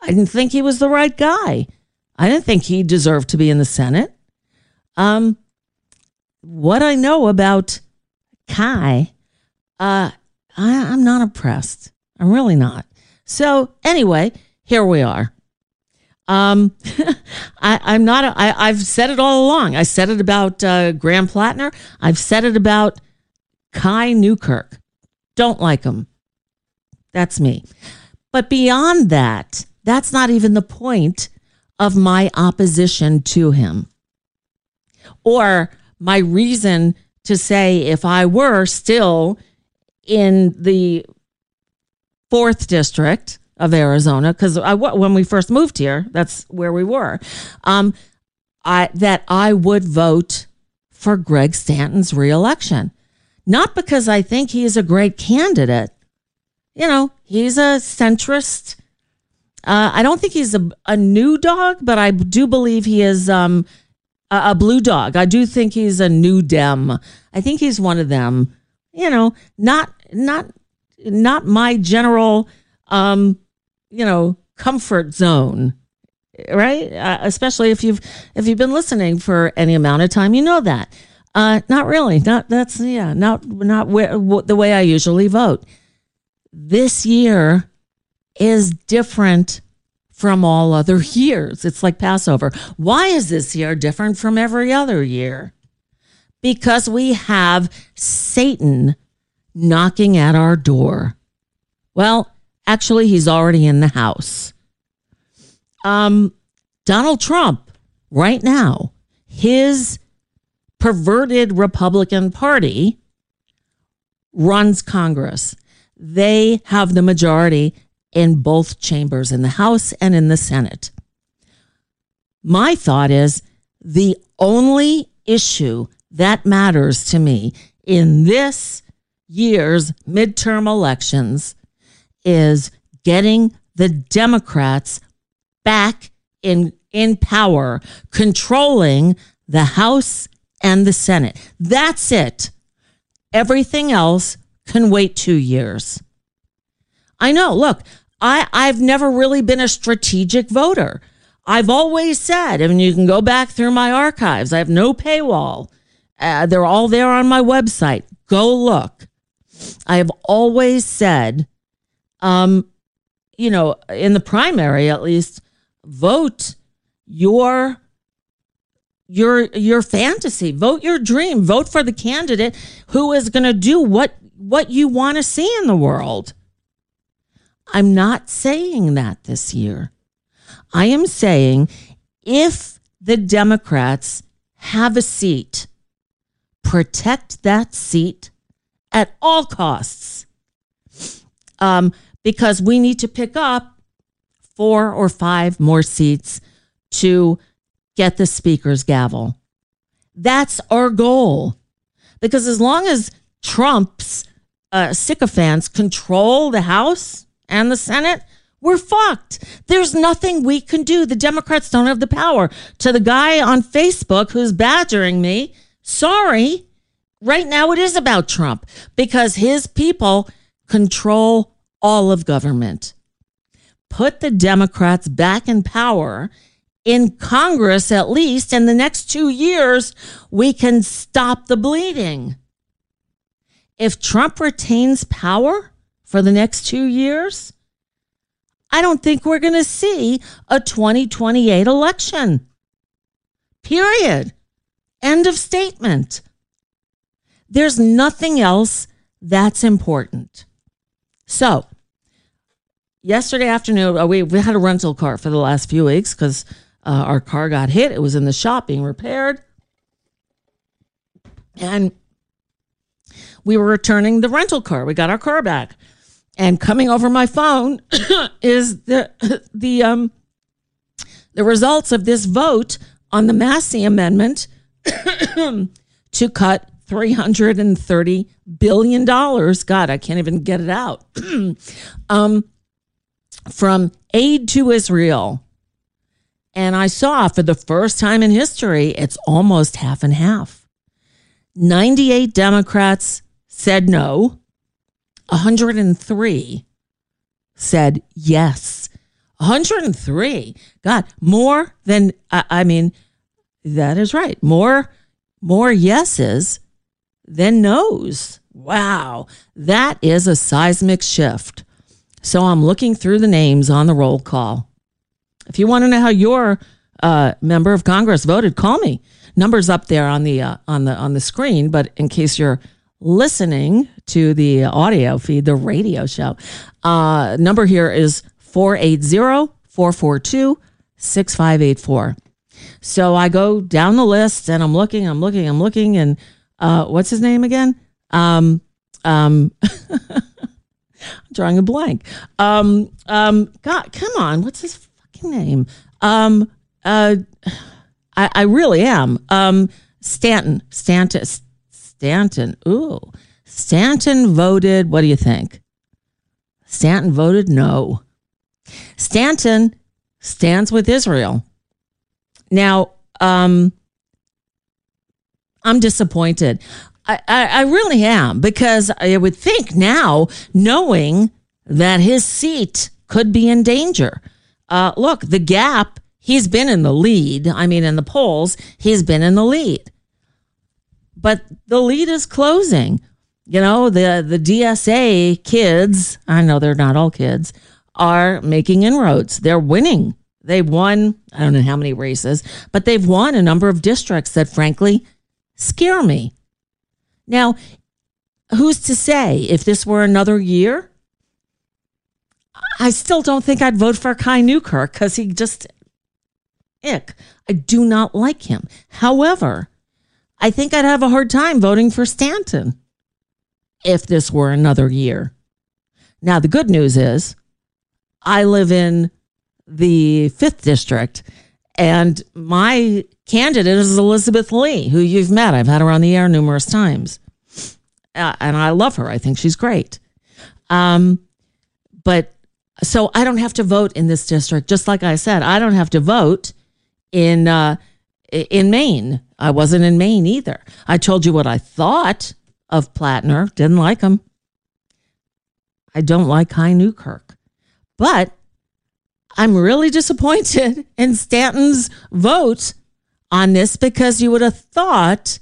didn't think he was the right guy. I didn't think he deserved to be in the Senate. What I know about Kai, I'm not impressed. I'm really not. So anyway, here we are. I'm not. I've said it all along. I said it about Graham Plattner. I've said it about Kai Newkirk. Don't like him. That's me. But beyond that, that's not even the point of my opposition to him, or my reason to say if I were still in the 4th district of Arizona, because when we first moved here, that's where we were, that I would vote for Greg Stanton's reelection. Not because I think he is a great candidate. You know, he's a centrist. I don't think he's a new dog, but I do believe he is a blue dog. I do think he's a new Dem. I think he's one of them. You know, not my general, comfort zone, right? Especially if you've been listening for any amount of time, you know that. Not really. Not the way I usually vote. This year is different from all other years. It's like Passover. Why is this year different from every other year? Because we have Satan knocking at our door. Well, actually, he's already in the house. Donald Trump, right now, his perverted Republican Party runs Congress. They have the majority in both chambers, in the House and in the Senate. My thought is the only issue that matters to me in this year's midterm elections is getting the Democrats back in power, controlling the House and the Senate. That's it. Everything else can wait 2 years. I know. Look, I've never really been a strategic voter. I've always said, and you can go back through my archives. I have no paywall. They're all there on my website. Go look. I have always said, in the primary at least, vote your fantasy, vote your dream, vote for the candidate who is going to do what you want to see in the world. I'm not saying that this year. I am saying if the Democrats have a seat, protect that seat at all costs. Because we need to pick up 4 or 5 more seats to get the speaker's gavel. That's our goal. Because as long as Trump's sycophants control the House and the Senate, we're fucked. There's nothing we can do. The Democrats don't have the power. To the guy on Facebook who's badgering me, sorry, right now it is about Trump because his people control all of government. Put the Democrats back in power in Congress, at least in the next 2 years, we can stop the bleeding. If Trump retains power for the next 2 years, I don't think we're going to see a 2028 election. Period. End of statement. There's nothing else that's important. So, yesterday afternoon, we had a rental car for the last few weeks because our car got hit. It was in the shop being repaired. And we were returning the rental car. We got our car back. And coming over my phone is the results of this vote on the Massey Amendment to cut $330 billion. God, I can't even get it out. From aid to Israel. And I saw for the first time in history, it's almost half and half. 98 Democrats said no. 103 said yes. 103. God, more than, I mean, that is right. More yeses than nos. Wow. That is a seismic shift. So I'm looking through the names on the roll call. If you want to know how your member of Congress voted, call me. Number's up there on the screen, but in case you're listening to the audio feed, the radio show, number here is 480-442-6584. So I go down the list and I'm looking, and what's his name again? I'm drawing a blank. God, come on, what's his fucking name? I really am. Stanton. Ooh, Stanton voted. What do you think? Stanton voted no. Stanton stands with Israel. Now, I'm disappointed. I really am, because I would think now, knowing that his seat could be in danger. Look, the gap, he's been in the lead. I mean, in the polls, he's been in the lead. But the lead is closing. You know, the DSA kids, I know they're not all kids, are making inroads. They're winning. They've won, I don't know how many races, but they've won a number of districts that frankly scare me. Now, who's to say if this were another year? I still don't think I'd vote for Kai Newkirk, because he just, ick. I do not like him. However, I think I'd have a hard time voting for Stanton if this were another year. Now, the good news is I live in the 5th district, and my candidate is Elizabeth Lee, who you've met. I've had her on the air numerous times, and I love her. I think she's great. But so I don't have to vote in this district. Just like I said, I don't have to vote in Maine. I wasn't in Maine either. I told you what I thought of Plattner. Didn't like him. I don't like Kai Newkirk. But I'm really disappointed in Stanton's vote on this, because you would have thought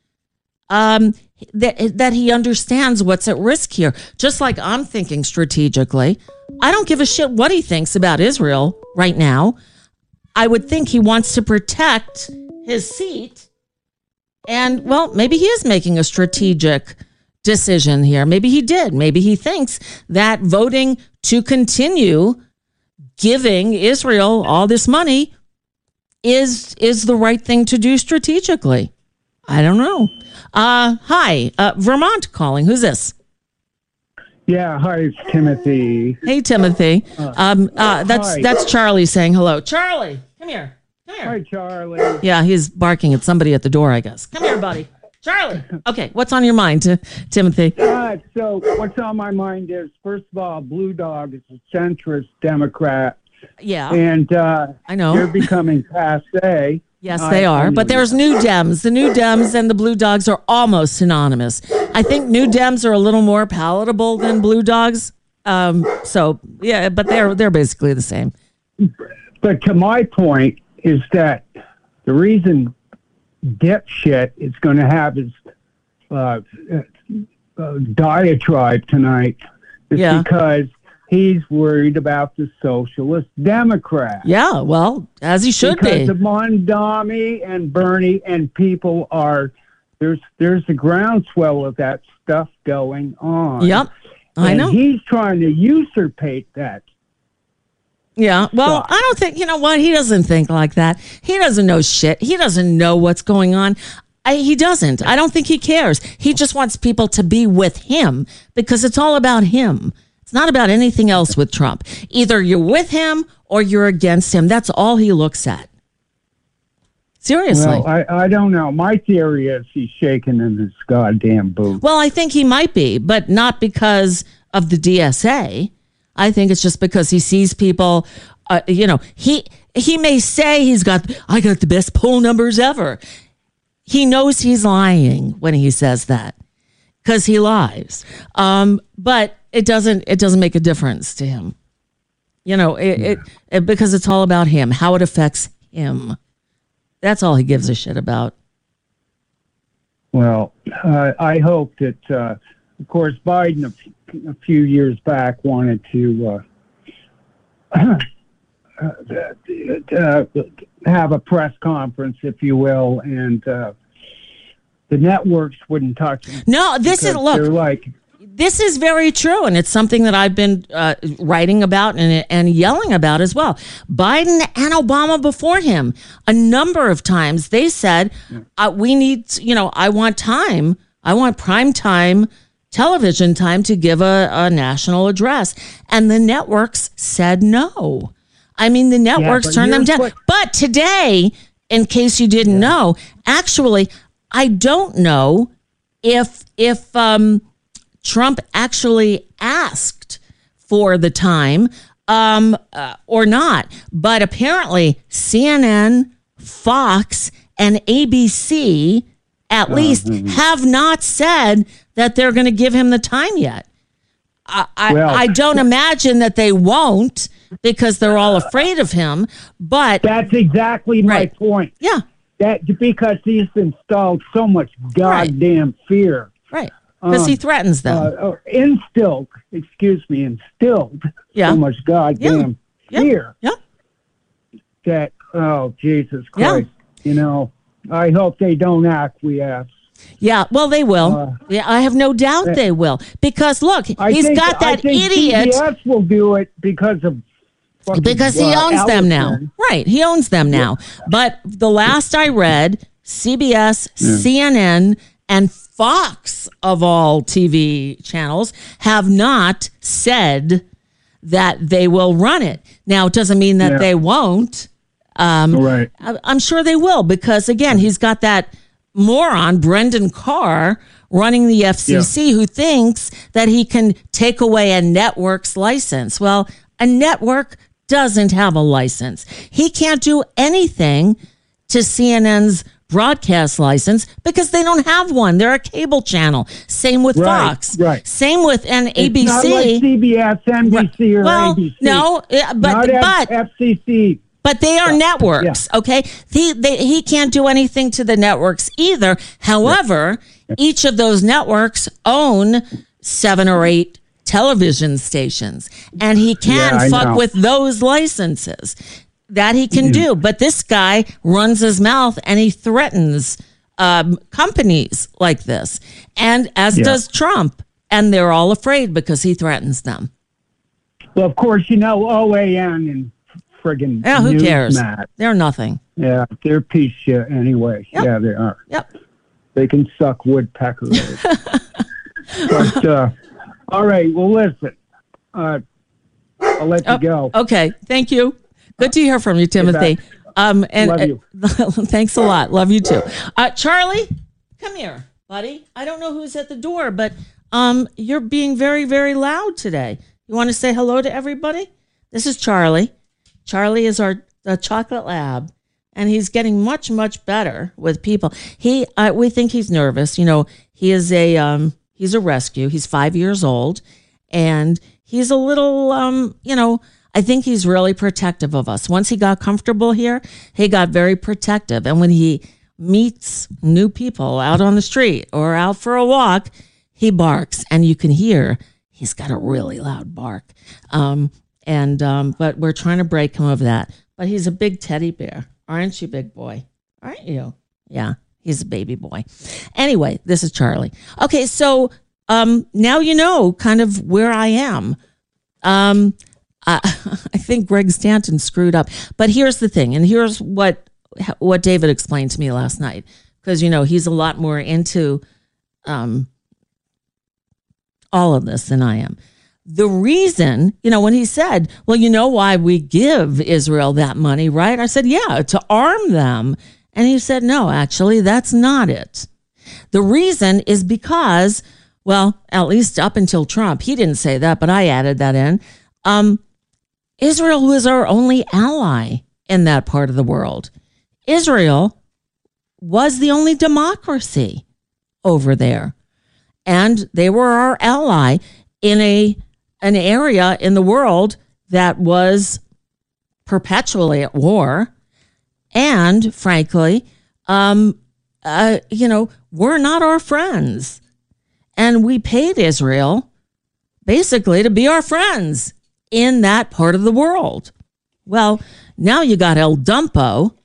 that he understands what's at risk here. Just like I'm thinking strategically. I don't give a shit what he thinks about Israel right now. I would think he wants to protect his seat. And, well, maybe he is making a strategic decision here. Maybe he did. Maybe he thinks that voting to continue giving Israel all this money is the right thing to do strategically. I don't know. Hi, Vermont calling. Who's this? Yeah, hi, it's Timothy. Hey, Timothy. That's Charlie saying hello. Charlie, come here. Hi, Charlie. Yeah, he's barking at somebody at the door, I guess. Come here, buddy. Charlie. Okay, what's on your mind, Timothy? So what's on my mind is, first of all, Blue Dog is a centrist Democrat. Yeah. And I know. They're becoming passe. Yes, they are. But there's New Dems. The New Dems and the Blue Dogs are almost synonymous. I think New Dems are a little more palatable than Blue Dogs. So, yeah, but they're basically the same. But to my point is that the reason dipshit is going to have his diatribe tonight is because he's worried about the socialist Democrats. Yeah, well, as he should be. Because of Mondami and Bernie and people are, there's a groundswell of that stuff going on. Yep, I know. He's trying to usurpate that. Yeah, well, I don't think, you know what, he doesn't think like that. He doesn't know shit. He doesn't know what's going on. He doesn't. I don't think he cares. He just wants people to be with him because it's all about him. It's not about anything else with Trump. Either you're with him or you're against him. That's all he looks at. Seriously. Well, I don't know. My theory is he's shaking in his goddamn boots. Well, I think he might be, but not because of the DSA. I think it's just because he sees people, he may say I got the best poll numbers ever. He knows he's lying when he says that because he lies. But it doesn't make a difference to him. You know, it because it's all about him, how it affects him. That's all he gives a shit about. Well, I hope that, of course, Biden a few years back wanted to have a press conference, if you will, and the networks wouldn't touch him. No, this is, look, this is very true, and it's something that I've been writing about and yelling about as well. Biden and Obama before him, a number of times, they said, we need, I want prime time television time to give a national address. And the networks said no. I mean, the networks turned them down. But today, in case you didn't know, actually, I don't know if Trump actually asked for the time or not. But apparently CNN, Fox, and ABC at least have not said that they're going to give him the time yet. I don't imagine that they won't because they're all afraid of him. But that's exactly my point. Yeah. That because he's installed so much goddamn fear. Right. Because he threatens them. Instilled so much goddamn fear. Yeah. That, oh, Jesus Christ. I hope they don't acquiesce. Yeah, well, they will. I have no doubt they will. Because, look, he's got that idiot. CBS will do it because he owns them now. Right, he owns them now. But the last I read, CBS, CNN, and Fox, of all TV channels, have not said that they will run it. Now, it doesn't mean that they won't. Right. I'm sure they will because, again, he's got that moron, Brendan Carr, running the FCC who thinks that he can take away a network's license. Well, a network doesn't have a license. He can't do anything to CNN's broadcast license because they don't have one. They're a cable channel. Same with Fox. Right. Same with ABC. It's not like CBS, NBC, or ABC. No, but FCC. But they are networks, okay? He can't do anything to the networks either. However, each of those networks own 7 or 8 television stations, and he can fuck with those licenses. That he can do. But this guy runs his mouth and he threatens companies like this, and as does Trump, and they're all afraid because he threatens them. Well, of course, OAN and friggin' who cares? Newsmax. They're nothing. Yeah, they're piece shit anyway. Yep. Yeah, they are. Yep. They can suck woodpecker. But all right. Well, listen. I'll let you go. Okay. Thank you. Good to hear from you, Timothy. Love you. Thanks a lot. Love you too. Charlie, come here, buddy. I don't know who's at the door, but you're being very, very loud today. You want to say hello to everybody? This is Charlie. Charlie is the chocolate lab, and he's getting much, much better with people. We think he's nervous. He is he's a rescue. He's 5 years old, and he's a little, I think he's really protective of us. Once he got comfortable here, he got very protective. And when he meets new people out on the street or out for a walk, he barks, and you can hear he's got a really loud bark. But we're trying to break him of that. But he's a big teddy bear. Aren't you, big boy? Aren't you? Yeah, he's a baby boy. Anyway, this is Charlie. Okay, so now you know kind of where I am. I think Greg Stanton screwed up. But here's the thing, and here's what David explained to me last night. Because, he's a lot more into all of this than I am. The reason, when he said, well, you know why we give Israel that money, right? I said, yeah, to arm them. And he said, no, actually, that's not it. The reason is because, well, at least up until Trump, he didn't say that, but I added that in. Israel was our only ally in that part of the world. Israel was the only democracy over there. And they were our ally in an area in the world that was perpetually at war. And frankly, we're not our friends. And we paid Israel basically to be our friends in that part of the world. Well, now you got El Dumpo,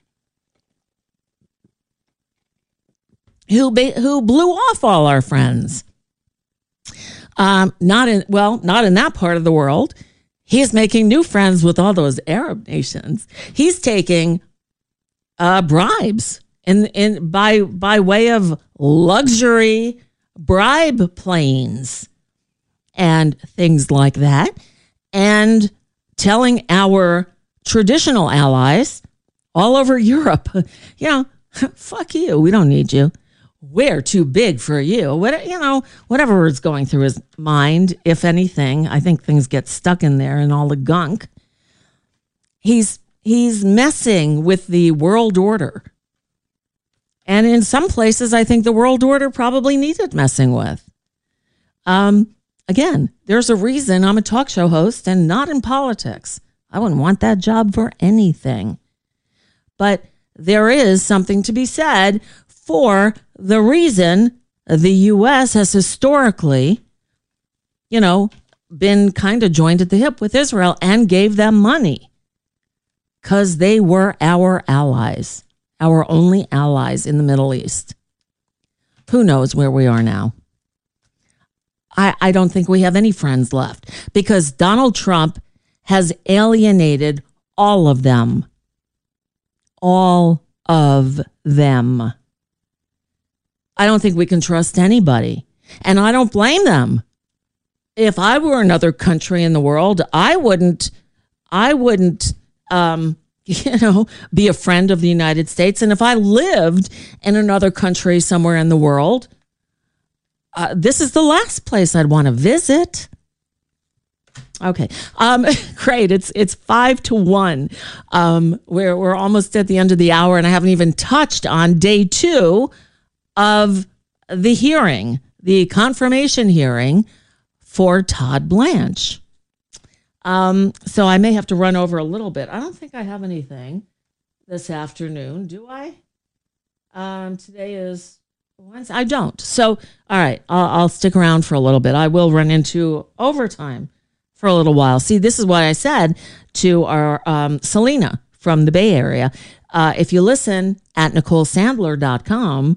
who blew off all our friends. Not in that part of the world. He's making new friends with all those Arab nations. He's taking bribes by way of luxury bribe planes and things like that, and telling our traditional allies all over Europe, fuck you, we don't need you. We're too big for you. Whatever is going through his mind, if anything. I think things get stuck in there and all the gunk. He's messing with the world order. And in some places, I think the world order probably needed messing with. Again, there's a reason I'm a talk show host and not in politics. I wouldn't want that job for anything. But there is something to be said for the reason the U.S. has historically, been kind of joined at the hip with Israel and gave them money, because they were our allies, our only allies in the Middle East. Who knows where we are now? I don't think we have any friends left, because Donald Trump has alienated all of them. All of them. I don't think we can trust anybody. And I don't blame them. If I were another country in the world, I wouldn't be a friend of the United States. And if I lived in another country somewhere in the world, this is the last place I'd want to visit. Okay. Great. It's 5-1. We're almost at the end of the hour, and I haven't even touched on day 2 of the hearing, the confirmation hearing for Todd Blanche. So I may have to run over a little bit. I don't think I have anything this afternoon, do I? Today is Wednesday. I don't. So, all right, I'll stick around for a little bit. I will run into overtime for a little while. See, this is what I said to our Selena from the Bay Area. If you listen at NicoleSandler.com,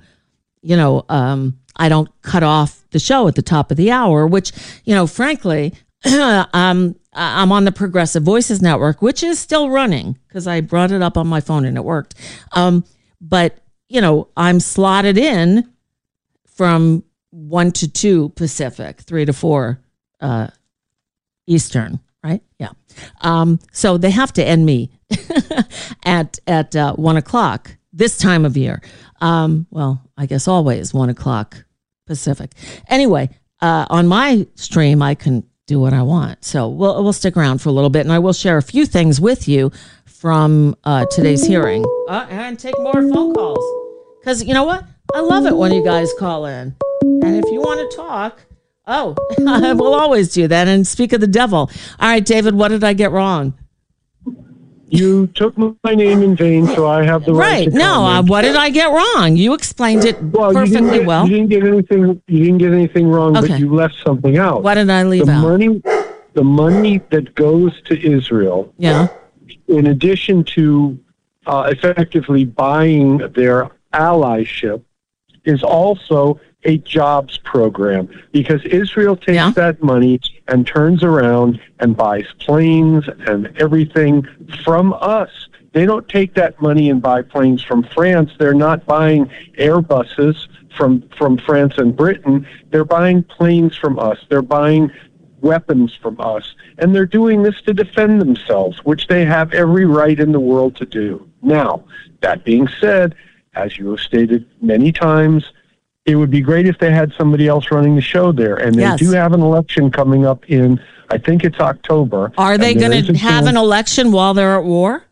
I don't cut off the show at the top of the hour, which, frankly, I'm on the Progressive Voices Network, which is still running because I brought it up on my phone and it worked. But, I'm slotted in from 1 to 2 Pacific, 3 to 4 Eastern, right? Yeah. So they have to end me at 1 o'clock this time of year. Well, I guess always 1 o'clock Pacific. Anyway, on my stream, I can do what I want. So we'll stick around for a little bit, and I will share a few things with you from today's hearing. And take more phone calls. Because you know what? I love it when you guys call in. And if you want to talk, I will always do that and speak of the devil. All right, David, what did I get wrong? You took my name in vain, so I have the right to comment. What did I get wrong? You explained it perfectly well. You didn't get anything wrong, okay. But you left something out. What did I leave out? The money that goes to Israel, in addition to effectively buying their allyship, is also a jobs program, because Israel takes that money and turns around and buys planes and everything from us. They don't take that money and buy planes from France. They're not buying Airbuses from France and Britain. They're buying planes from us. They're buying weapons from us. And they're doing this to defend themselves, which they have every right in the world to do. Now, that being said, as you have stated many times, it would be great if they had somebody else running the show there. And they do have an election coming up in, I think it's October. Are they going to have an election while they're at war?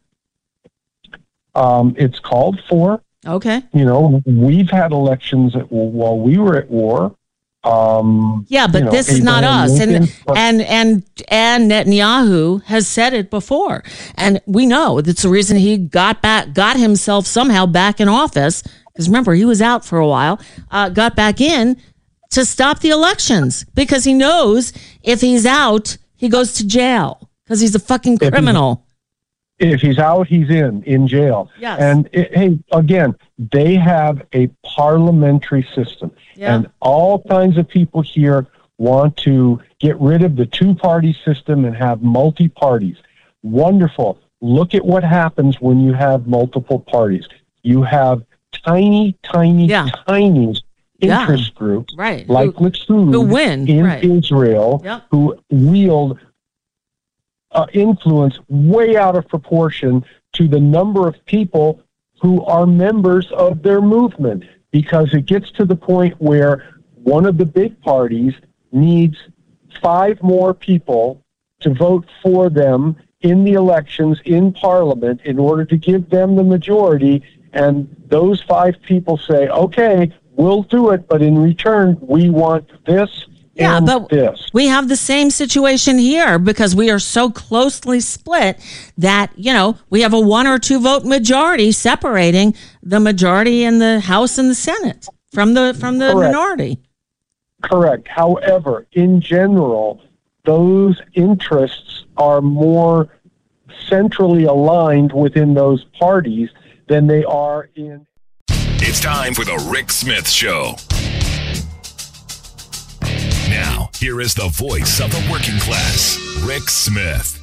It's called for. Okay. We've had elections while we were at war. But this is not us. And Netanyahu has said it before. And we know that's the reason he got himself somehow back in office. Because remember, he was out for a while, got back in to stop the elections because he knows if he's out, he goes to jail because he's a fucking criminal. If he's out, he's in jail. Yes. And again, they have a parliamentary system. Yeah. And all kinds of people here want to get rid of the two-party system and have multi-parties. Wonderful. Look at what happens when you have multiple parties. You have tiny interest groups like Likud who win in Israel, who wield influence way out of proportion to the number of people who are members of their movement, because it gets to the point where one of the big parties needs 5 more people to vote for them in the elections in Parliament in order to give them the majority, and those 5 people say, okay, we'll do it, but in return, we want this. Yeah, but we have the same situation here because we are so closely split that, we have a 1 or 2 vote majority separating the majority in the House and the Senate from the minority. Correct. However, in general, those interests are more centrally aligned within those parties than they are in. It's time for the Rick Smith Show. Now, here is the voice of the working class, Rick Smith.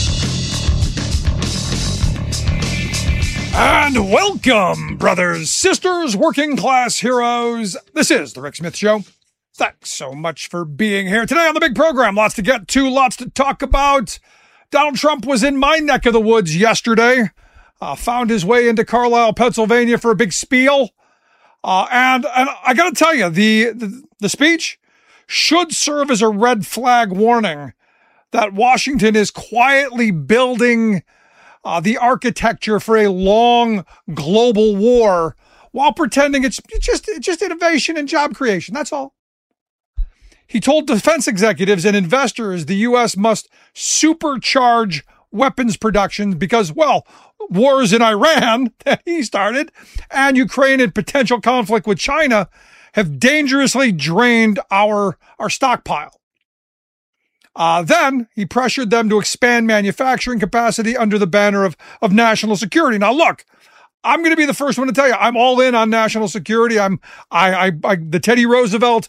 And welcome, brothers, sisters, working class heroes. This is the Rick Smith Show. Thanks so much for being here today on the big program. Lots to get to, lots to talk about. Donald Trump was in my neck of the woods yesterday. Found his way into Carlisle, Pennsylvania for a big spiel. And I got to tell you, the speech should serve as a red flag warning that Washington is quietly building the architecture for a long global war while pretending it's just innovation and job creation. That's all. He told defense executives and investors the U.S. must supercharge weapons production because, wars in Iran that he started and Ukraine and potential conflict with China have dangerously drained our stockpile. Then he pressured them to expand manufacturing capacity under the banner of national security. Now, look, I'm going to be the first one to tell you, I'm all in on national security. The Teddy Roosevelt,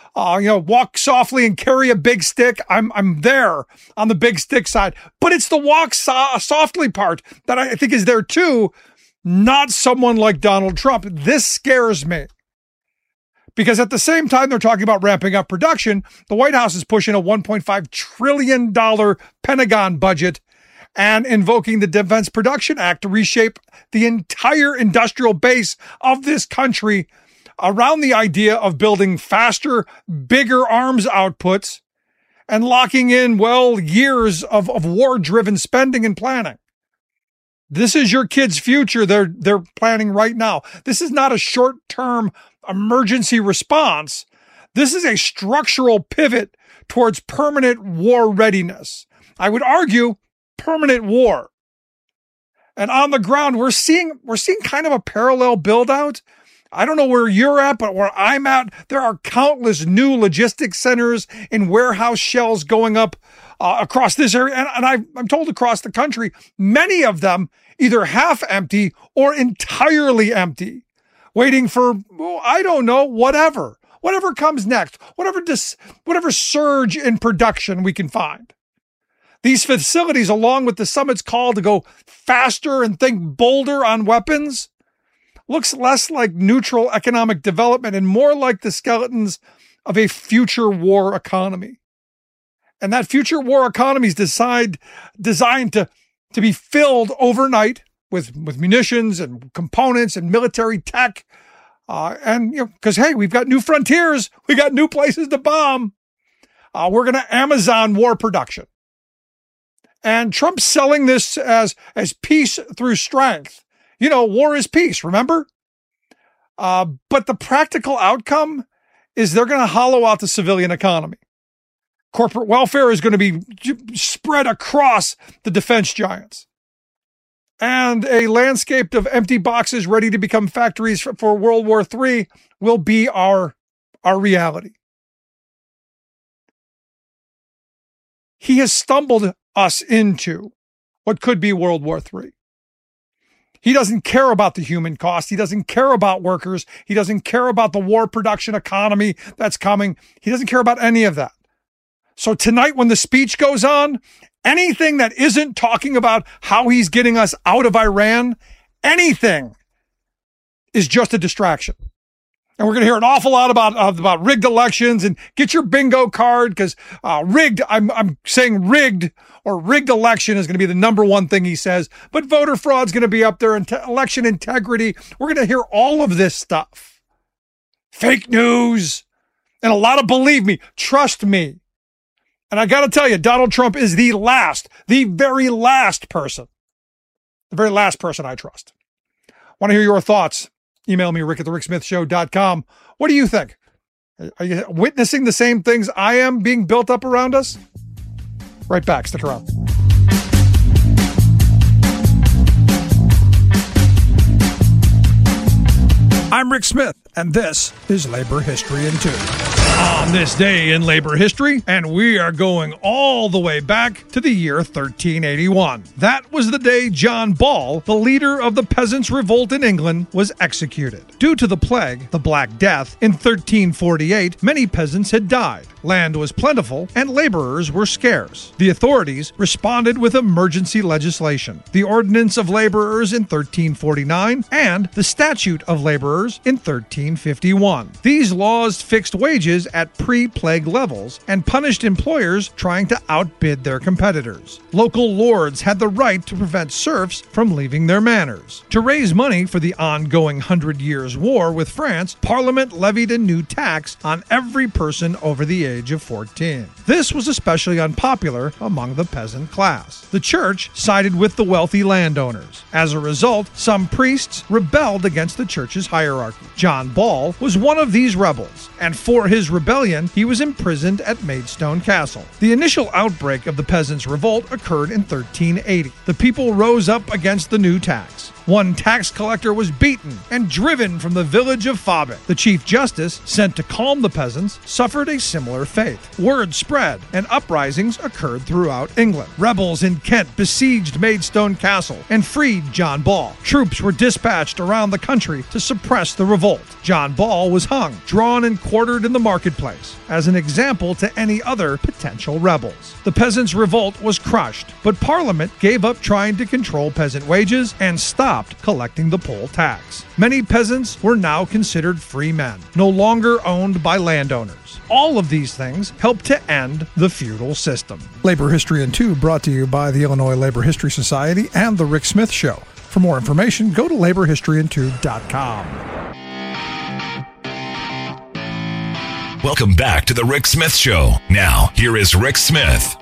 walk softly and carry a big stick. I'm there on the big stick side, but it's the walk softly part that I think is there too. Not someone like Donald Trump. This scares me. Because at the same time they're talking about ramping up production, the White House is pushing a $1.5 trillion Pentagon budget and invoking the Defense Production Act to reshape the entire industrial base of this country around the idea of building faster, bigger arms outputs and locking in, years of war-driven spending and planning. This is your kids' future they're planning right now. This is not a short-term emergency response. This is a structural pivot towards permanent war readiness. I would argue permanent war. And on the ground, we're seeing kind of a parallel build out. I don't know where you're at, but where I'm at, there are countless new logistics centers and warehouse shells going up across this area. And I'm told across the country, many of them either half empty or entirely empty, waiting for, I don't know, whatever comes next, whatever surge in production we can find. These facilities, along with the summit's call to go faster and think bolder on weapons, looks less like neutral economic development and more like the skeletons of a future war economy. And that future war economy is designed to be filled overnight with munitions and components and military tech. Because, hey, we've got new frontiers. We got new places to bomb. We're going to Amazon war production. And Trump's selling this as peace through strength. War is peace, remember? But the practical outcome is they're going to hollow out the civilian economy. Corporate welfare is going to be spread across the defense giants. And a landscape of empty boxes ready to become factories for World War III will be our reality. He has stumbled us into what could be World War III. He doesn't care about the human cost. He doesn't care about workers. He doesn't care about the war production economy that's coming. He doesn't care about any of that. So tonight when the speech goes on, anything that isn't talking about how he's getting us out of Iran, anything is just a distraction. And we're going to hear an awful lot about rigged elections, and get your bingo card, because rigged, I'm saying rigged or rigged election is going to be the number one thing he says. But voter fraud is going to be up there, and election integrity. We're going to hear all of this stuff. Fake news. And a lot of, believe me, trust me. And I got to tell you, Donald Trump is the very last person I trust. Want to hear your thoughts? Email me, rick@thericksmithshow.com. What do you think? Are you witnessing the same things I am being built up around us? Right back. Stick around. I'm Rick Smith, and this is Labor History in 2. On this day in labor history, and we are going all the way back to the year 1381. That was the day John Ball, the leader of the Peasants' Revolt in England, was executed. Due to the plague, the Black Death, in 1348, many peasants had died. Land was plentiful, and laborers were scarce. The authorities responded with emergency legislation, the Ordinance of Laborers in 1349, and the Statute of Laborers in 1351. These laws fixed wages at pre-plague levels and punished employers trying to outbid their competitors. Local lords had the right to prevent serfs from leaving their manors. To raise money for the ongoing 100 Years' War with France, Parliament levied a new tax on every person over the age of 14. This was especially unpopular among the peasant class. The church sided with the wealthy landowners. As a result, some priests rebelled against the church's hierarchy. John Ball was one of these rebels, and for his rebellion, he was imprisoned at Maidstone Castle. The initial outbreak of the Peasants' Revolt occurred in 1380. The people rose up against the new tax. One tax collector was beaten and driven from the village of Fabit. The Chief Justice, sent to calm the peasants, suffered a similar fate. Word spread, and uprisings occurred throughout England. Rebels in Kent besieged Maidstone Castle and freed John Ball. Troops were dispatched around the country to suppress the revolt. John Ball was hung, drawn and quartered in the marketplace, as an example to any other potential rebels. The Peasants' Revolt was crushed, but Parliament gave up trying to control peasant wages and stopped collecting the poll tax. Many peasants were now considered free men, no longer owned by landowners. All of these things helped to end the feudal system. Labor History in 2 brought to you by the Illinois Labor History Society and The Rick Smith Show. For more information, go to laborhistoryin2.com. Welcome back to The Rick Smith Show. Now, here is Rick Smith.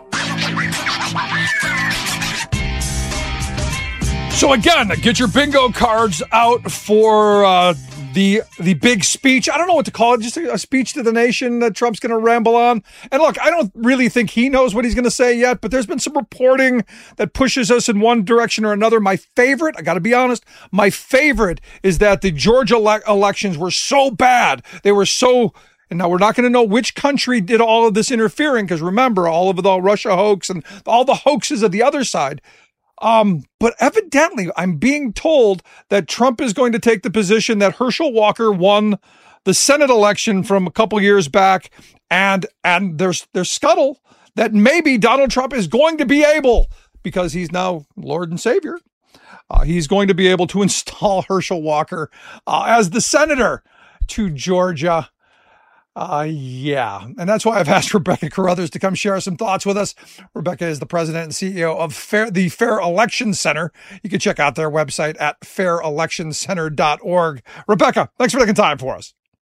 So again, get your bingo cards out for the big speech. I don't know what to call it, just a speech to the nation that Trump's going to ramble on. And look, I don't really think he knows what he's going to say yet, but there's been some reporting that pushes us in one direction or another. My favorite, I got to be honest, my favorite is that the Georgia elections were so bad. They were so... And now we're not going to know which country did all of this interfering, because remember, all of the Russia hoax and all the hoaxes of the other side. But evidently, I'm being told that Trump is going to take the position that Herschel Walker won the Senate election from a couple years back, and there's scuttle that maybe Donald Trump is going to be able, because he's now Lord and Savior, he's going to be able to install Herschel Walker as the senator to Georgia. Yeah. And that's why I've asked Rebecca Carruthers to come share some thoughts with us. Rebecca is the president and CEO of the Fair Election Center. You can check out their website at fairelectioncenter.org. Rebecca, thanks for taking time for us.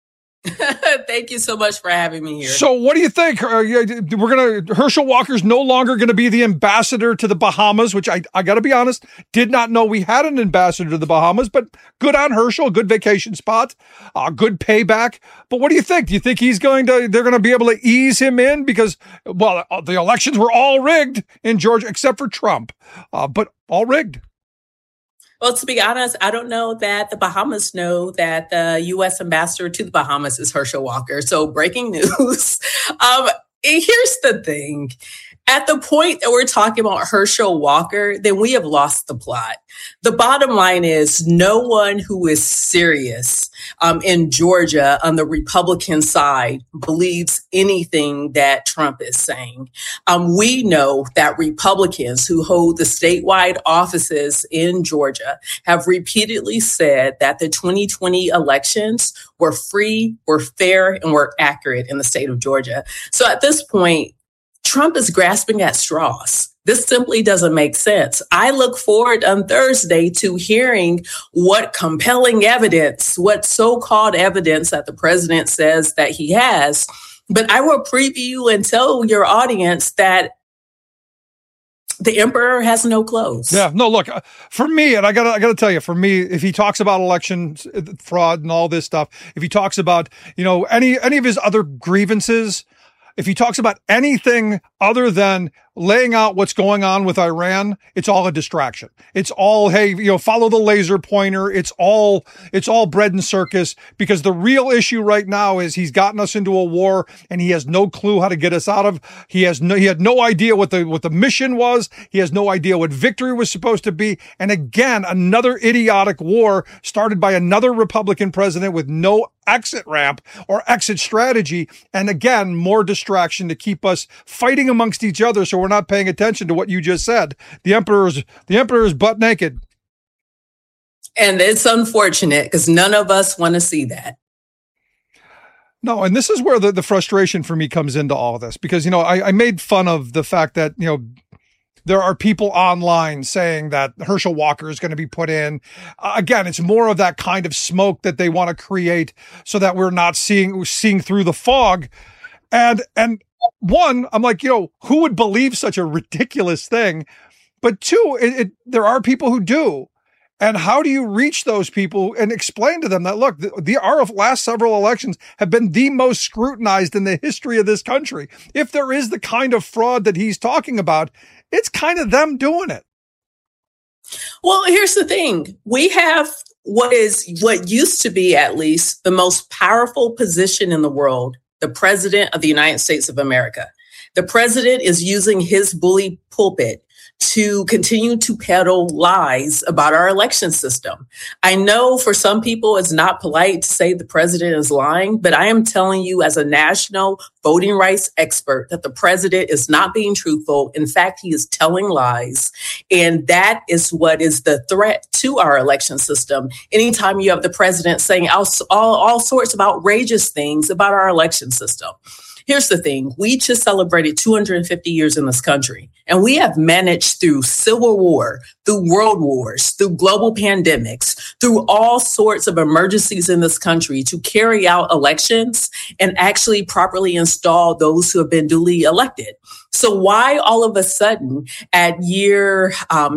Thank you so much for having me here. So what do you think? Herschel Walker's no longer going to be the ambassador to the Bahamas, which I got to be honest, did not know we had an ambassador to the Bahamas, but good on Herschel, good vacation spot, good payback. But what do you think? Do you think they're going to be able to ease him in? Because, well, the elections were all rigged in Georgia, except for Trump, but all rigged. Well, to be honest, I don't know that the Bahamas know that the U.S. ambassador to the Bahamas is Herschel Walker. So breaking news. Here's the thing. At the point that we're talking about Herschel Walker, then we have lost the plot. The bottom line is no one who is serious in Georgia on the Republican side believes anything that Trump is saying. We know that Republicans who hold the statewide offices in Georgia have repeatedly said that the 2020 elections were free, were fair, and were accurate in the state of Georgia. So at this point, Trump is grasping at straws. This simply doesn't make sense. I look forward on Thursday to hearing what compelling evidence, what so-called evidence that the president says that he has. But I will preview and tell your audience that the emperor has no clothes. Yeah, no, look, for me, and I gotta tell you, for me, if he talks about election fraud and all this stuff, if he talks about, any of his other grievances, if he talks about anything other than laying out what's going on with Iran, it's all a distraction. It's all, hey, follow the laser pointer. It's all bread and circus, because the real issue right now is he's gotten us into a war and he has no clue how to get us out of. He had no idea what the mission was. He has no idea what victory was supposed to be. And again, another idiotic war started by another Republican president with no exit ramp or exit strategy. And again, more distraction to keep us fighting amongst each other. So we're not paying attention to what you just said. The emperor is butt naked. And it's unfortunate because none of us want to see that. No, and this is where the frustration for me comes into all of this, because, I made fun of the fact that, there are people online saying that Herschel Walker is going to be put in. Again, it's more of that kind of smoke that they want to create so that we're not seeing through the fog. And one, I'm like, who would believe such a ridiculous thing? But two, there are people who do. And how do you reach those people and explain to them that, look, our last several elections have been the most scrutinized in the history of this country. If there is the kind of fraud that he's talking about, it's kind of them doing it. Well, here's the thing. We have what used to be at least the most powerful position in the world, the president of the United States of America. The president is using his bully pulpit to continue to peddle lies about our election system. I know for some people it's not polite to say the president is lying, but I am telling you as a national voting rights expert that the president is not being truthful. In fact, he is telling lies. And that is what is the threat to our election system. Anytime you have the president saying all sorts of outrageous things about our election system. Here's the thing. We just celebrated 250 years in this country, and we have managed through civil war, through world wars, through global pandemics, through all sorts of emergencies in this country to carry out elections and actually properly install those who have been duly elected. So why all of a sudden at year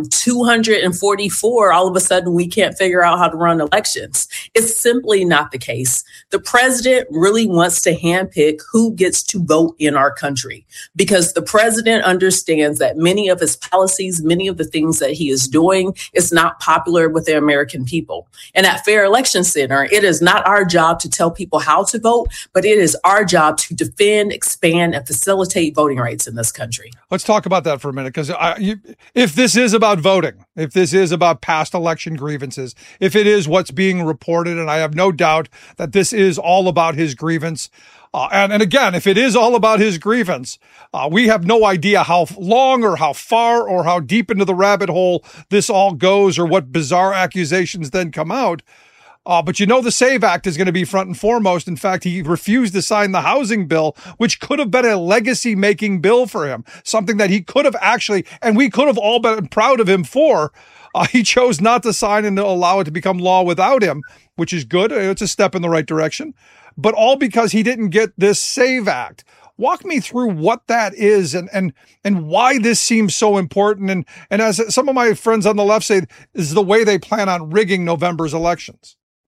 244, all of a sudden we can't figure out how to run elections? It's simply not the case. The president really wants to handpick who gets to vote in our country, because the president understands that many of his policies, many of the things that he is doing is not popular with the American people. And at Fair Election Center, it is not our job to tell people how to vote, but it is our job to defend, expand, and facilitate voting rights in this country. Let's talk about that for a minute, because if this is about voting, if this is about past election grievances, if it is what's being reported, and I have no doubt that this is all about his grievance, and again, if it is all about his grievance, we have no idea how long or how far or how deep into the rabbit hole this all goes, or what bizarre accusations then come out. But the SAVE Act is going to be front and foremost. In fact, he refused to sign the housing bill, which could have been a legacy-making bill for him, something that he could have actually, and we could have all been proud of him for. He chose not to sign and to allow it to become law without him, which is good. It's a step in the right direction. but all because he didn't get this SAVE Act. Walk me through what that is and why this seems so important. And as some of my friends on the left say, is the way they plan on rigging November's elections.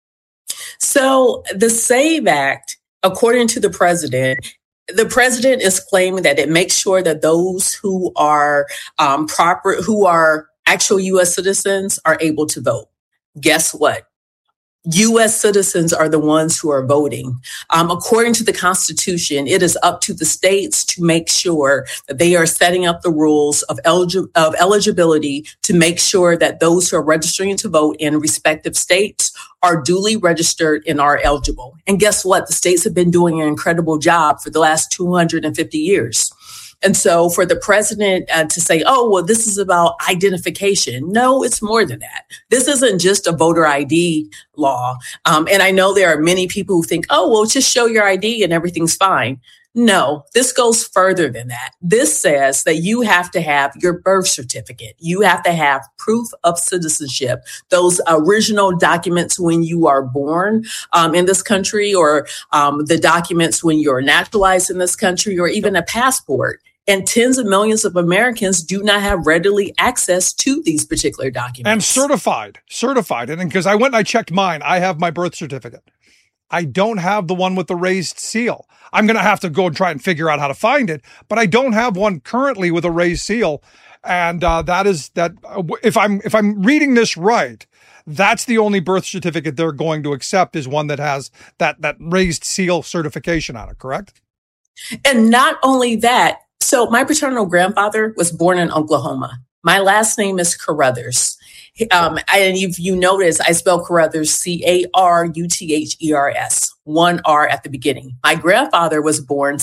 So the SAVE Act, according to the president is claiming that it makes sure that those who are who are actual U.S. citizens are able to vote. Guess what? U.S. citizens are the ones who are voting. According to the Constitution, it is up to the states to make sure that they are setting up the rules of eligibility to make sure that those who are registering to vote in respective states are duly registered and are eligible. And guess what? The states have been doing an incredible job for the last 250 years. And so for the president to say, oh, well, this is about identification. No, it's more than that. This isn't just a voter ID law. And I know there are many people who think, oh, well, just show your ID and everything's fine. No, this goes further than that. This says that you have to have your birth certificate. You have to have proof of citizenship, those original documents when you are born in this country, or the documents when you're naturalized in this country, or even a passport. And tens of millions of Americans do not have readily access to these particular documents. And certified. And because I went and I checked mine, I have my birth certificate. I don't have the one with the raised seal. I'm going to have to go and try and figure out how to find it, but I don't have one currently with a raised seal. And if I'm reading this right, that's the only birth certificate they're going to accept is one that has that raised seal certification on it, correct? And not only that, so my paternal grandfather was born in Oklahoma. My last name is Carruthers. And if you notice, I spell Carruthers Caruthers, one R at the beginning. My grandfather was born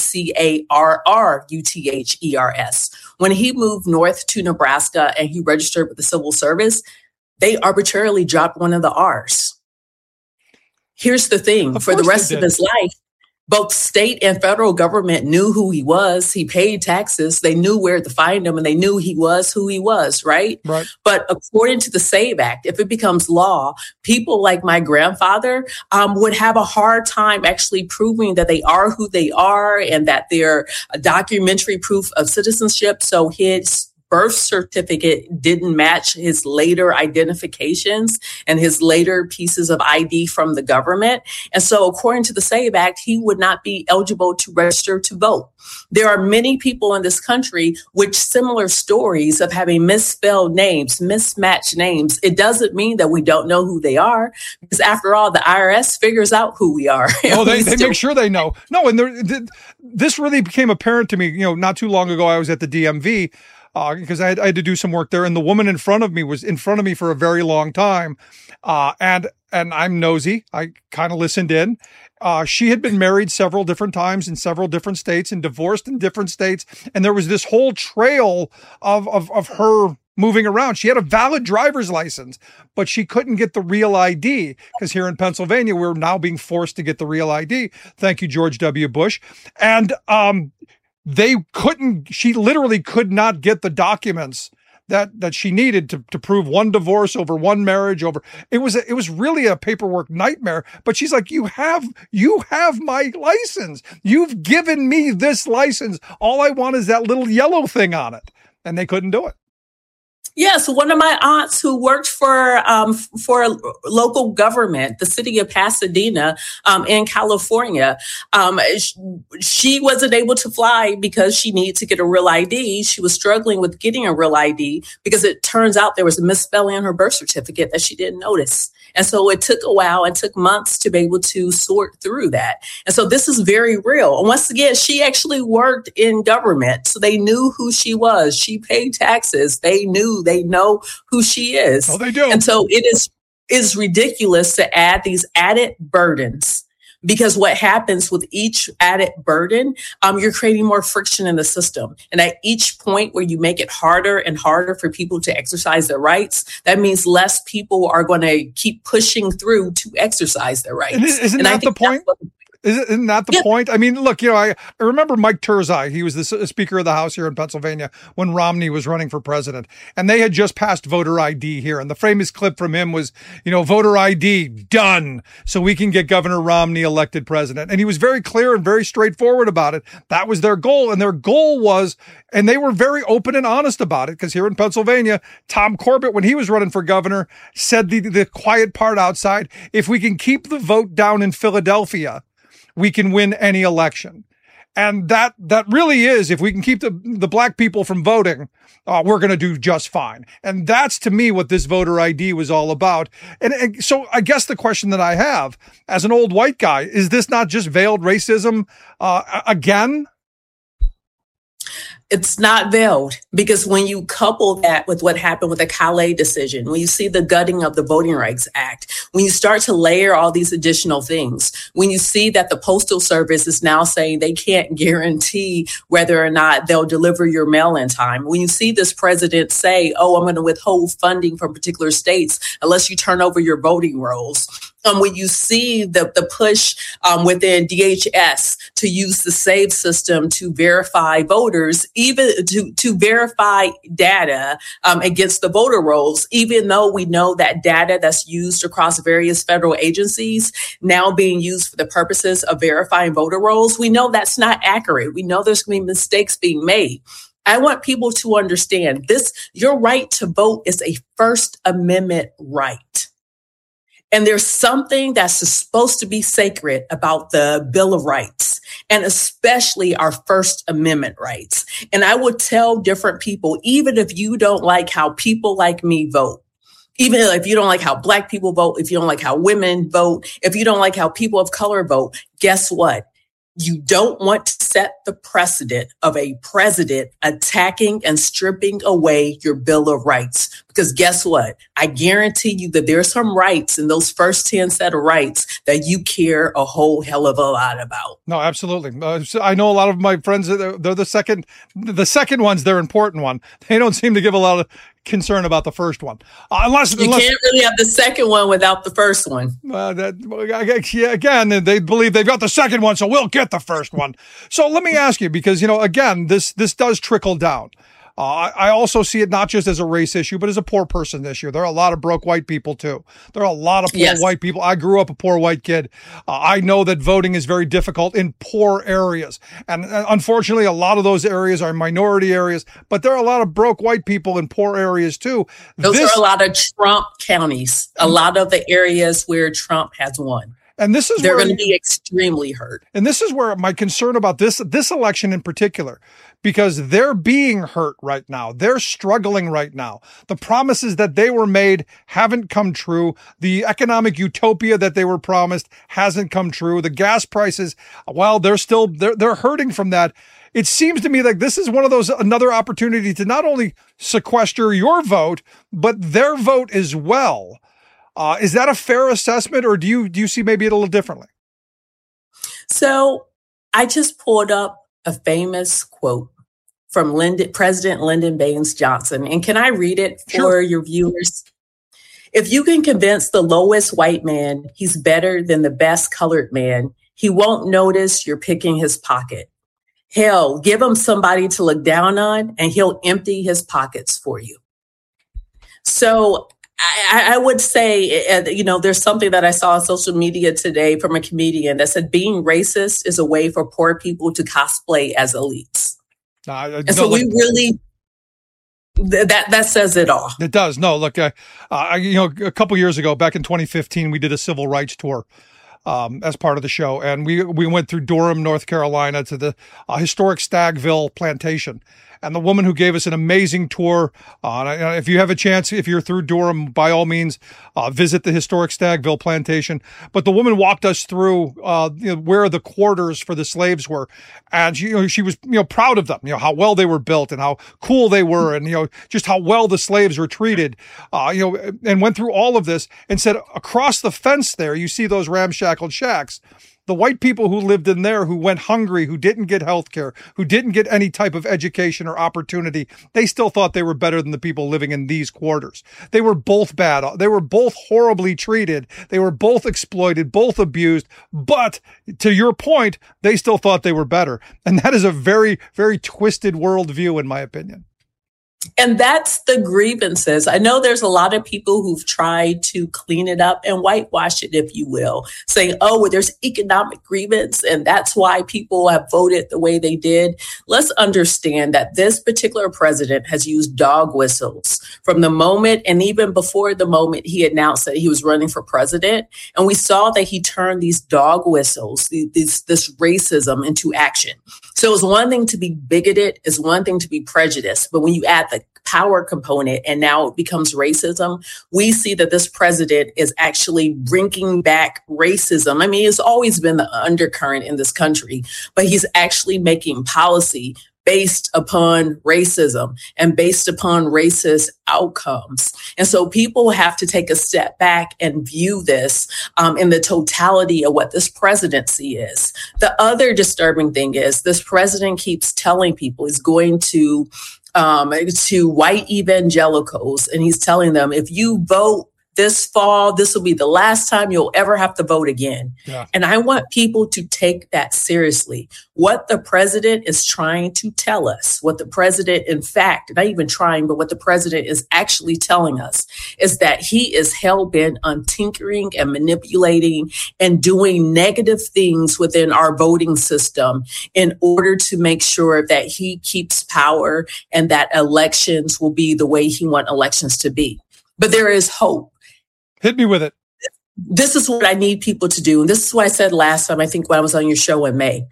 Carruthers. When he moved north to Nebraska and he registered with the Civil Service, they arbitrarily dropped one of the R's. Here's the thing, for the rest of his life, both state and federal government knew who he was. He paid taxes. They knew where to find him, and they knew he was who he was, right? But according to the SAVE Act, if it becomes law, people like my grandfather would have a hard time actually proving that they are who they are and that they're a documentary proof of citizenship. So his birth certificate didn't match his later identifications and his later pieces of ID from the government. And so according to the SAVE Act, he would not be eligible to register to vote. There are many people in this country with similar stories of having misspelled names, mismatched names. It doesn't mean that we don't know who they are, because after all, the IRS figures out who we are. Oh, they make sure they know. No, and this really became apparent to me, not too long ago. I was at the DMV, because I had to do some work there, and the woman in front of me was in front of me for a very long time. And I'm nosy. I kind of listened in. She had been married several different times in several different states and divorced in different states. And there was this whole trail of her moving around. She had a valid driver's license, but she couldn't get the real ID, because here in Pennsylvania, we're now being forced to get the real ID. Thank you, George W. Bush. And, she literally could not get the documents that she needed to prove one divorce over one marriage over. It was really a paperwork nightmare, but she's like, you have my license. You've given me this license. All I want is that little yellow thing on it. And they couldn't do it. Yes, one of my aunts who worked for local government, the city of Pasadena, in California, she wasn't able to fly because she needed to get a real ID. She was struggling with getting a real ID because it turns out there was a misspelling on her birth certificate that she didn't notice. And so it took a while. It took months to be able to sort through that. And so this is very real. And once again, she actually worked in government. So they knew who she was. She paid taxes. They know who she is. Oh, they do. And so it is ridiculous to add these added burdens, because what happens with each added burden, you're creating more friction in the system. And at each point where you make it harder and harder for people to exercise their rights, that means less people are going to keep pushing through to exercise their rights. Isn't that the point? Isn't that the point? I mean, look, I remember Mike Turzai. He was the Speaker of the House here in Pennsylvania when Romney was running for president. And they had just passed voter ID here. And the famous clip from him was, voter ID, done, so we can get Governor Romney elected president. And he was very clear and very straightforward about it. That was their goal. And their goal was, and they were very open and honest about it, because here in Pennsylvania, Tom Corbett, when he was running for governor, said the quiet part outside, if we can keep the vote down in Philadelphia, we can win any election. And that really is, if we can keep the black people from voting, we're going to do just fine. And that's, to me, what this voter ID was all about. And so I guess the question that I have as an old white guy, is this not just veiled racism again? It's not veiled, because when you couple that with what happened with the Calais decision, when you see the gutting of the Voting Rights Act, when you start to layer all these additional things, when you see that the Postal Service is now saying they can't guarantee whether or not they'll deliver your mail in time, when you see this president say, I'm going to withhold funding from particular states unless you turn over your voting rolls. When you see the push within DHS to use the SAVE system to verify voters, even to verify data against the voter rolls, even though we know that data that's used across various federal agencies now being used for the purposes of verifying voter rolls, we know that's not accurate. We know there's going to be mistakes being made. I want people to understand this. Your right to vote is a First Amendment right. And there's something that's supposed to be sacred about the Bill of Rights, and especially our First Amendment rights. And I would tell different people, even if you don't like how people like me vote, even if you don't like how Black people vote, if you don't like how women vote, if you don't like how people of color vote, guess what? You don't want to set the precedent of a president attacking and stripping away your Bill of Rights. Because guess what? I guarantee you that there are some rights in those first 10 set of rights that you care a whole hell of a lot about. No, absolutely. I know a lot of my friends, they're the second one's their important one. They don't seem to give a lot of concern about the first one. Unless can't really have the second one without the first one. Again, they believe they've got the second one, so we'll get the first one. So let me ask you, because, again, this does trickle down. I also see it not just as a race issue, but as a poor person issue. There are a lot of broke white people, too. There are a lot of poor white people. I grew up a poor white kid. I know that voting is very difficult in poor areas. And unfortunately, a lot of those areas are minority areas, but there are a lot of broke white people in poor areas, too. Those are a lot of Trump counties, a lot of the areas where Trump has won. And this is they're going to be extremely hurt. And this is where my concern about this election in particular, because they're being hurt right now. They're struggling right now. The promises that they were made haven't come true. The economic utopia that they were promised hasn't come true. The gas prices, while they're hurting from that. It seems to me like this is another opportunity to not only sequester your vote, but their vote as well. Is that a fair assessment, or do you see maybe it a little differently? So I just pulled up a famous quote from President Lyndon Baines Johnson. And can I read it for your viewers? If you can convince the lowest white man he's better than the best colored man, he won't notice you're picking his pocket. Hell, give him somebody to look down on and he'll empty his pockets for you. So I would say, there's something that I saw on social media today from a comedian that said being racist is a way for poor people to cosplay as elites. And so we really, that says it all. It does. No, look, a couple years ago, back in 2015, we did a civil rights tour as part of the show. And we went through Durham, North Carolina to the historic Stagville plantation. And the woman who gave us an amazing tour, if you have a chance, if you're through Durham, by all means, visit the historic Stagville plantation. But the woman walked us through where the quarters for the slaves were. And she was proud of them, how well they were built and how cool they were, and just how well the slaves were treated, and went through all of this and said, across the fence there, you see those ramshackled shacks. The white people who lived in there, who went hungry, who didn't get health care, who didn't get any type of education or opportunity, they still thought they were better than the people living in these quarters. They were both bad. They were both horribly treated. They were both exploited, both abused. But to your point, they still thought they were better. And that is a very, very twisted worldview, in my opinion. And that's the grievances. I know there's a lot of people who've tried to clean it up and whitewash it, if you will, saying, oh, well, there's economic grievance and that's why people have voted the way they did. Let's understand that this particular president has used dog whistles from the moment and even before the moment he announced that he was running for president. And we saw that he turned these dog whistles, this racism into action. So it's one thing to be bigoted, it's one thing to be prejudiced. But when you add the power component and now it becomes racism, we see that this president is actually bringing back racism. I mean, it's always been the undercurrent in this country, but he's actually making policy based upon racism and based upon racist outcomes. And so people have to take a step back and view this in the totality of what this presidency is. The other disturbing thing is this president keeps telling people he's going to white evangelicals, and he's telling them, if you vote this fall, this will be the last time you'll ever have to vote again. Yeah. And I want people to take that seriously. What the president is trying to tell us, what the president, in fact, not even trying, but what the president is actually telling us is that he is hell-bent on tinkering and manipulating and doing negative things within our voting system in order to make sure that he keeps power and that elections will be the way he wants elections to be. But there is hope. Hit me with it. This is what I need people to do. And this is what I said last time, I think when I was on your show in May.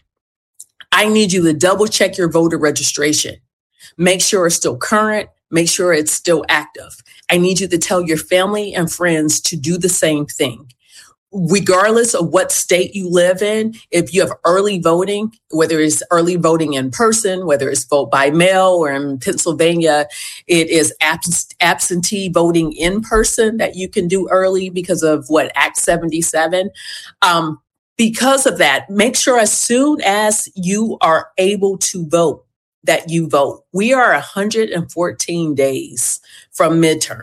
I need you to double check your voter registration. Make sure it's still current. Make sure it's still active. I need you to tell your family and friends to do the same thing. Regardless of what state you live in, if you have early voting, whether it's early voting in person, whether it's vote by mail, or in Pennsylvania, it is absentee voting in person that you can do early because of Act 77. Because of that, make sure as soon as you are able to vote, that you vote. We are 114 days from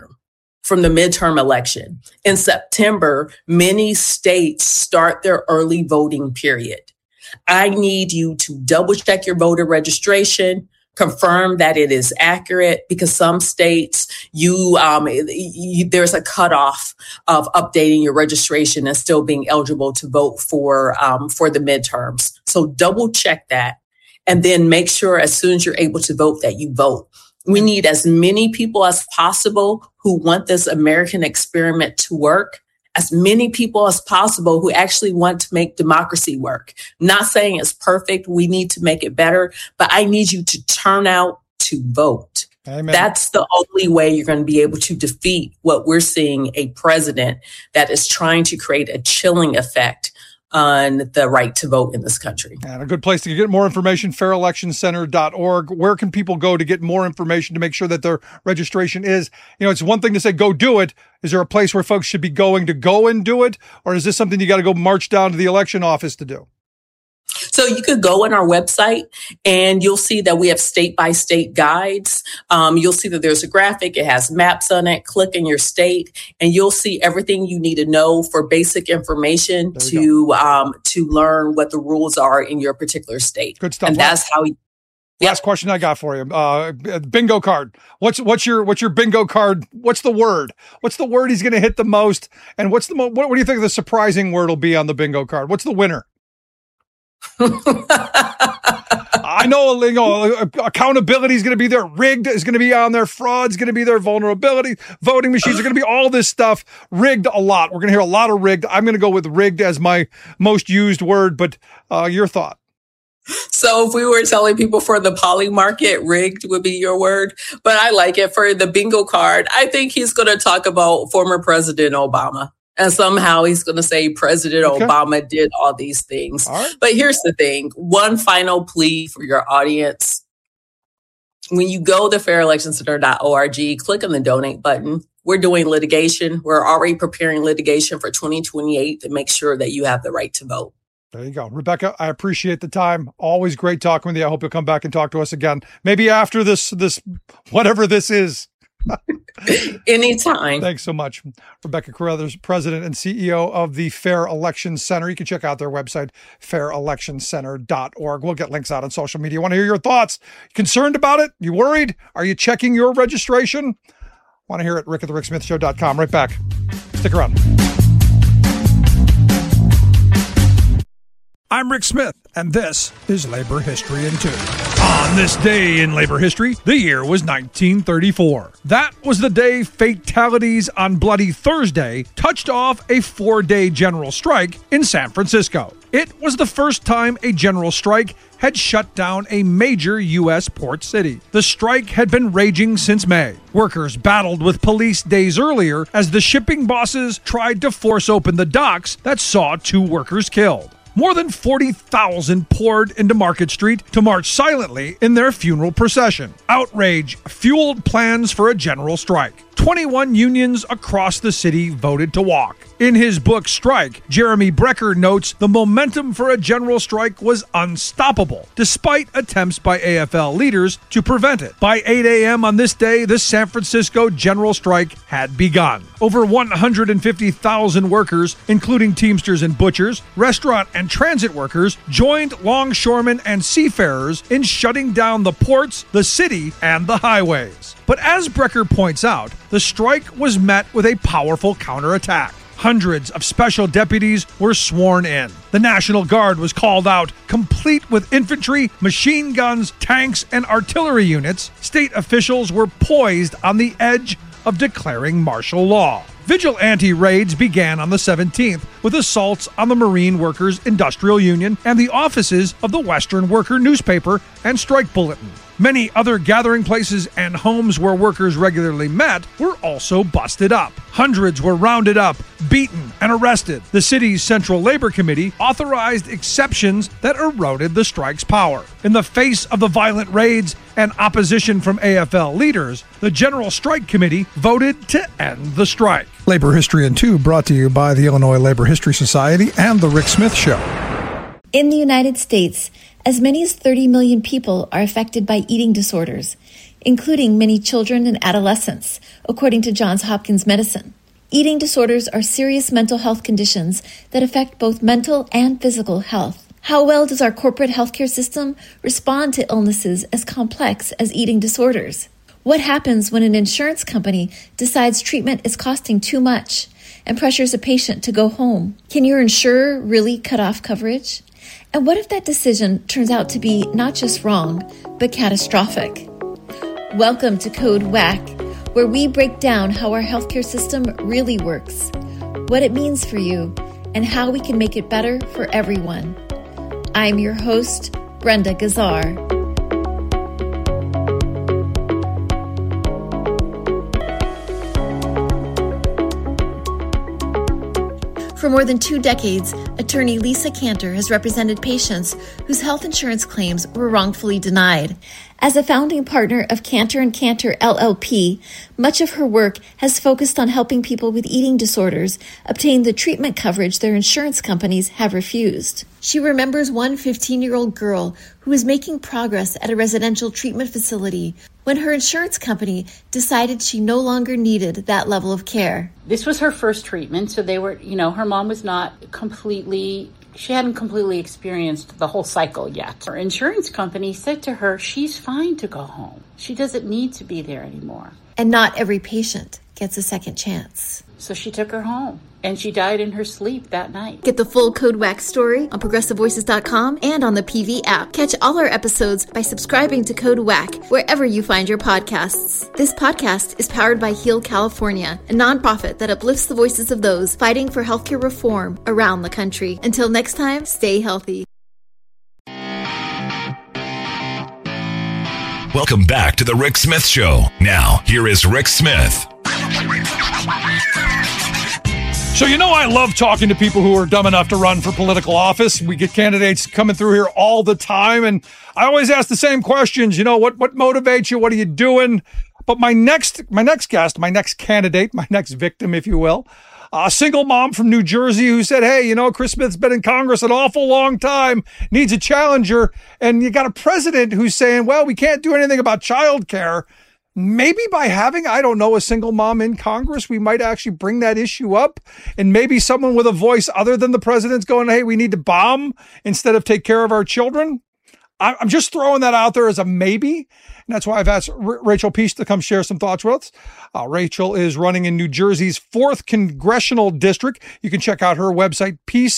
the midterm election. In September, many states start their early voting period. I need you to double check your voter registration, confirm that it is accurate, because some states there's a cutoff of updating your registration and still being eligible to vote for the midterms. So double check that, and then make sure as soon as you're able to vote that you vote. We need as many people as possible who want this American experiment to work, as many people as possible who actually want to make democracy work. Not saying it's perfect. We need to make it better, but I need you to turn out to vote. Amen. That's the only way you're going to be able to defeat what we're seeing, a president that is trying to create a chilling effect on the right to vote in this country. And a good place to get more information, fairelectioncenter.org. Where can people go to get more information to make sure that their registration is, it's one thing to say, go do it. Is there a place where folks should be going to go and do it? Or is this something you got to go march down to the election office to do? So you could go on our website and you'll see that we have state-by-state guides. You'll see that there's a graphic. It has maps on it. Click in your state and you'll see everything you need to know for basic information to learn what the rules are in your particular state. Good stuff. And that's how you... Last question I got for you. Bingo card. What's your bingo card? What's the word? What's the word he's going to hit the most? And what do you think the surprising word will be on the bingo card? What's the winner? I know, accountability is going to be there. Rigged is going to be on there. Fraud is going to be there. Vulnerability, voting machines are going to be all this stuff. Rigged a lot. We're going to hear a lot of rigged. I'm going to go with rigged as my most used word, but your thought. So if we were telling people for the poly market, rigged would be your word, but I like it for the bingo card. I think he's going to talk about former President Obama. And somehow he's going to say President Obama did all these things. All right. But here's the thing. One final plea for your audience. When you go to fairelectioncenter.org, click on the donate button. We're doing litigation. We're already preparing litigation for 2028 to make sure that you have the right to vote. There you go. Rebecca, I appreciate the time. Always great talking with you. I hope you'll come back and talk to us again. Maybe after this whatever this is. Anytime. Thanks so much. Rebecca Carruthers, President and CEO of the Fair Election Center. You can check out their website, fairelectioncenter.org. We'll get links out on social media. I want to hear your thoughts. Concerned about it? You worried? Are you checking your registration? Want to hear it? Rick at thericksmithshow.com. Right back. Stick around. I'm Rick Smith, and this is Labor History in 2. On this day in labor history, the year was 1934. That was the day fatalities on Bloody Thursday touched off a 4-day general strike in San Francisco. It was the first time a general strike had shut down a major U.S. port city. The strike had been raging since May. Workers battled with police days earlier as the shipping bosses tried to force open the docks that saw 2 workers killed. More than 40,000 poured into Market Street to march silently in their funeral procession. Outrage fueled plans for a general strike. 21 unions across the city voted to walk. In his book, Strike, Jeremy Brecker notes the momentum for a general strike was unstoppable, despite attempts by AFL leaders to prevent it. By 8 a.m. on this day, the San Francisco general strike had begun. Over 150,000 workers, including Teamsters and butchers, restaurant and transit workers, joined longshoremen and seafarers in shutting down the ports, the city, and the highways. But as Brecker points out, the strike was met with a powerful counterattack. Hundreds of special deputies were sworn in. The National Guard was called out, complete with infantry, machine guns, tanks, and artillery units. State officials were poised on the edge of declaring martial law. Vigilante raids began on the 17th with assaults on the Marine Workers Industrial Union and the offices of the Western Worker newspaper and strike bulletin. Many other gathering places and homes where workers regularly met were also busted up. Hundreds were rounded up, beaten, and arrested. The city's Central Labor Committee authorized exceptions that eroded the strike's power. In the face of the violent raids and opposition from AFL leaders, the General Strike Committee voted to end the strike. Labor History in 2 brought to you by the Illinois Labor History Society and The Rick Smith Show. In the United States, as many as 30 million people are affected by eating disorders, including many children and adolescents, according to Johns Hopkins Medicine. Eating disorders are serious mental health conditions that affect both mental and physical health. How well does our corporate healthcare system respond to illnesses as complex as eating disorders? What happens when an insurance company decides treatment is costing too much and pressures a patient to go home? Can your insurer really cut off coverage? And what if that decision turns out to be not just wrong, but catastrophic? Welcome to Code WACK, where we break down how our healthcare system really works, what it means for you, and how we can make it better for everyone. I'm your host, Brenda Gazzar. For more than 2 decades, attorney Lisa Cantor has represented patients whose health insurance claims were wrongfully denied. As a founding partner of Cantor & Cantor LLP, much of her work has focused on helping people with eating disorders obtain the treatment coverage their insurance companies have refused. She remembers one 15-year-old girl who was making progress at a residential treatment facility when her insurance company decided she no longer needed that level of care. This was her first treatment, so they were, her mom was not she hadn't completely experienced the whole cycle yet. Her insurance company said to her, she's fine to go home. She doesn't need to be there anymore. And not every patient gets a second chance. So she took her home, and she died in her sleep that night. Get the full Code WACK story on ProgressiveVoices.com and on the PV app. Catch all our episodes by subscribing to Code WACK wherever you find your podcasts. This podcast is powered by Heal California, a nonprofit that uplifts the voices of those fighting for healthcare reform around the country. Until next time, stay healthy. Welcome back to The Rick Smith Show. Now, here is Rick Smith. So I love talking to people who are dumb enough to run for political office. We get candidates coming through here all the time, and I always ask the same questions. What motivates you? What are you doing? But my next guest, my next candidate, my next victim, if you will, a single mom from New Jersey who said, hey, you know, Chris Smith's been in Congress an awful long time, needs a challenger. And you got a president who's saying, well, we can't do anything about childcare. Maybe by having, I don't know, a single mom in Congress, we might actually bring that issue up. And maybe someone with a voice other than the president's going, hey, we need to bomb instead of take care of our children. I'm just throwing that out there as a maybe. And that's why I've asked Rachel Peace to come share some thoughts with us. Rachel is running in New Jersey's 4th Congressional District. You can check out her website,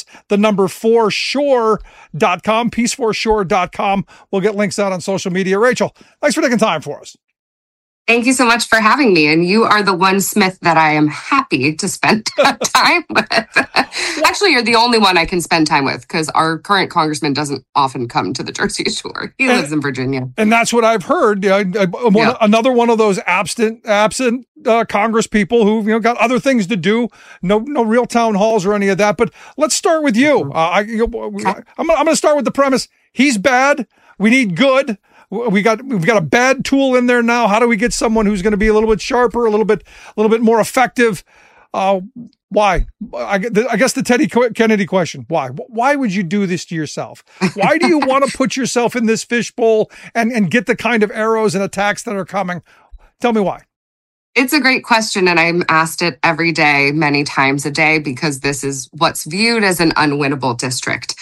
peace4shore.com, peace4shore.com. We'll get links out on social media. Rachel, thanks for taking time for us. Thank you so much for having me. And you are the one Smith that I am happy to spend time with. Actually, you're the only one I can spend time with because our current congressman doesn't often come to the Jersey Shore. He lives in Virginia. And that's what I've heard. Another one of those absent Congress people who got other things to do. No real town halls or any of that. But let's start with you. I'm going to start with the premise. He's bad. We need good. We've got a bad tool in there now. How do we get someone who's going to be a little bit sharper, a little bit more effective? Why? I guess the Teddy Kennedy question. Why? Why would you do this to yourself? Why do you want to put yourself in this fishbowl and get the kind of arrows and attacks that are coming? Tell me why. It's a great question, and I'm asked it every day, many times a day, because this is what's viewed as an unwinnable district.